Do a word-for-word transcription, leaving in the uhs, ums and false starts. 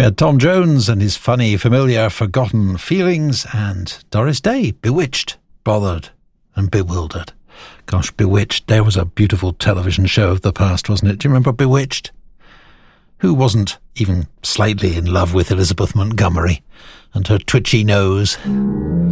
We had Tom Jones and his funny, familiar, forgotten feelings, and Doris Day, bewitched, bothered and bewildered. Gosh, Bewitched, there was a beautiful television show of the past, wasn't it? Do you remember Bewitched? Who wasn't even slightly in love with Elizabeth Montgomery and her twitchy nose?